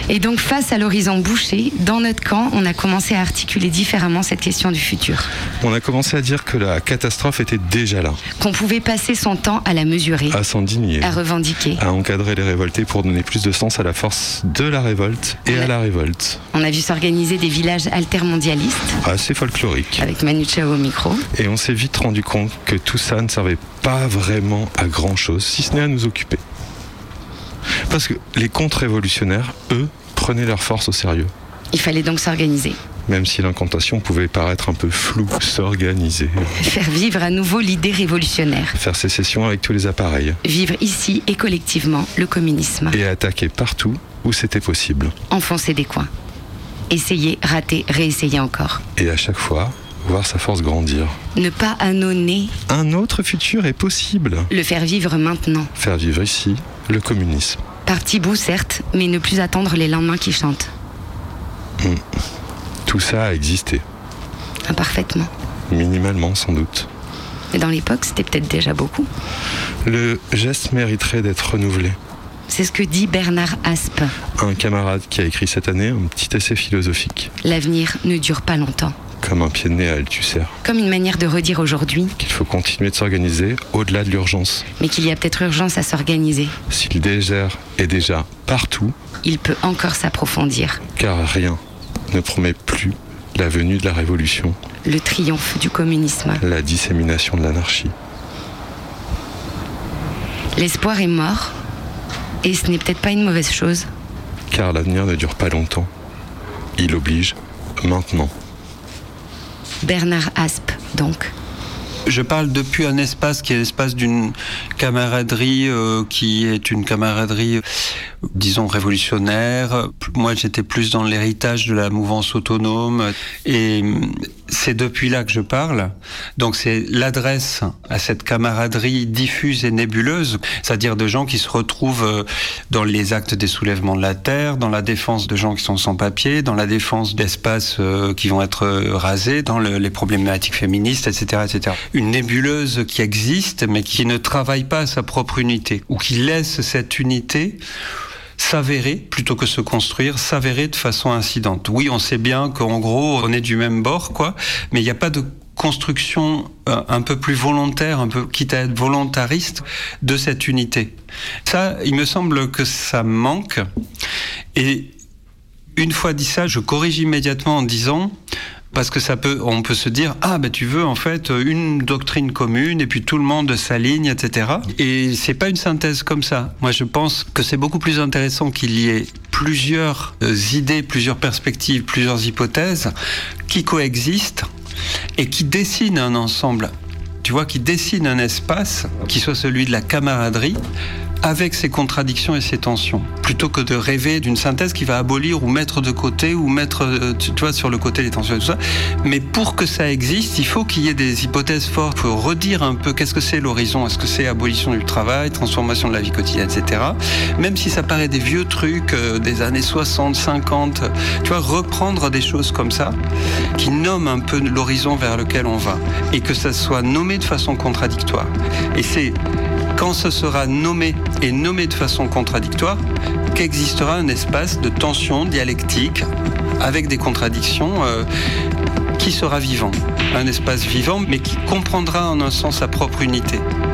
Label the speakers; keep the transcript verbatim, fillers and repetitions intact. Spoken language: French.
Speaker 1: Et donc, face à l'horizon bouché, dans notre camp, on a commencé à articuler différemment cette question du futur.
Speaker 2: On a commencé à dire que la catastrophe était déjà là.
Speaker 1: Qu'on pouvait passer son temps à la mesurer,
Speaker 2: à s'indigner,
Speaker 1: à revendiquer,
Speaker 2: à encadrer les révoltés pour donner plus de sens à la force de la révolte et
Speaker 1: on a...
Speaker 2: à la révolte.
Speaker 1: On a vu s'organiser des villages altermondialistes.
Speaker 2: Assez folkloriques.
Speaker 1: Avec Manu Chao au micro.
Speaker 2: Et on s'est vite rendu compte que tout ça ne servait pas vraiment à grand chose, si ce n'est à nous occuper. Parce que les contre-révolutionnaires, eux, prenaient leur force au sérieux.
Speaker 1: Il fallait donc s'organiser.
Speaker 2: Même si l'incantation pouvait paraître un peu floue, s'organiser.
Speaker 1: Faire vivre à nouveau l'idée révolutionnaire.
Speaker 2: Faire sécession avec tous les appareils.
Speaker 1: Vivre ici et collectivement le communisme.
Speaker 2: Et attaquer partout où c'était possible.
Speaker 1: Enfoncer des coins. Essayer, rater, réessayer encore.
Speaker 2: Et à chaque fois, voir sa force grandir.
Speaker 1: Ne pas annoncer.
Speaker 2: Un autre futur est possible.
Speaker 1: Le faire vivre maintenant.
Speaker 2: Faire vivre ici le communisme.
Speaker 1: Par petits bouts, certes, mais ne plus attendre les lendemains qui chantent.
Speaker 2: Mmh. Tout ça a existé.
Speaker 1: Imparfaitement.
Speaker 2: Minimalement, sans doute.
Speaker 1: Mais dans l'époque, c'était peut-être déjà beaucoup.
Speaker 2: Le geste mériterait d'être renouvelé.
Speaker 1: C'est ce que dit Bernard Aspe.
Speaker 2: Un camarade qui a écrit cette année un petit essai philosophique.
Speaker 1: L'avenir ne dure pas longtemps.
Speaker 2: Comme un pied de nez à Althusser.
Speaker 1: Comme une manière de redire aujourd'hui
Speaker 2: qu'il faut continuer de s'organiser au-delà de l'urgence.
Speaker 1: Mais qu'il y a peut-être urgence à s'organiser.
Speaker 2: Si le désert est déjà partout,
Speaker 1: il peut encore s'approfondir.
Speaker 2: Car rien ne promet plus la venue de la révolution.
Speaker 1: Le triomphe du communisme.
Speaker 2: La dissémination de l'anarchie.
Speaker 1: L'espoir est mort, et ce n'est peut-être pas une mauvaise chose.
Speaker 2: Car l'avenir ne dure pas longtemps. Il oblige maintenant.
Speaker 1: Bernard Aspe, donc.
Speaker 3: Je parle depuis un espace qui est l'espace d'une camaraderie euh, qui est une camaraderie, disons, révolutionnaire. Moi, j'étais plus dans l'héritage de la mouvance autonome. Et c'est depuis là que je parle. Donc, c'est l'adresse à cette camaraderie diffuse et nébuleuse, c'est-à-dire de gens qui se retrouvent dans les actes des soulèvements de la terre, dans la défense de gens qui sont sans papier, dans la défense d'espaces euh, qui vont être rasés, dans le, les problématiques féministes, et cetera, et cetera. Une nébuleuse qui existe, mais qui ne travaille pas à sa propre unité, ou qui laisse cette unité s'avérer, plutôt que se construire, s'avérer de façon incidente. Oui, on sait bien qu'en gros, on est du même bord, quoi, mais il n'y a pas de construction euh, un peu plus volontaire, un peu, quitte à être volontariste, de cette unité. Ça, il me semble que ça manque. Et une fois dit ça, je corrige immédiatement en disant... Parce que ça peut, on peut se dire, ah ben tu veux en fait une doctrine commune et puis tout le monde s'aligne, et cetera. Et c'est pas une synthèse comme ça. Moi je pense que c'est beaucoup plus intéressant qu'il y ait plusieurs idées, plusieurs perspectives, plusieurs hypothèses qui coexistent et qui dessinent un ensemble. Tu vois, qui dessinent un espace qui soit celui de la camaraderie, avec ses contradictions et ses tensions, plutôt que de rêver d'une synthèse qui va abolir ou mettre de côté ou mettre, tu vois, sur le côté les tensions et tout ça. Mais pour que ça existe, il faut qu'il y ait des hypothèses fortes. Il faut redire un peu qu'est-ce que c'est l'horizon. Est-ce que c'est abolition du travail, transformation de la vie quotidienne, et cetera. Même si ça paraît des vieux trucs euh, des années soixante, cinquante, tu vois, reprendre des choses comme ça qui nomment un peu l'horizon vers lequel on va et que ça soit nommé de façon contradictoire. Et c'est quand ce sera nommé et nommé de façon contradictoire qu'existera un espace de tension dialectique avec des contradictions euh, qui sera vivant. Un espace vivant mais qui comprendra en un sens sa propre unité.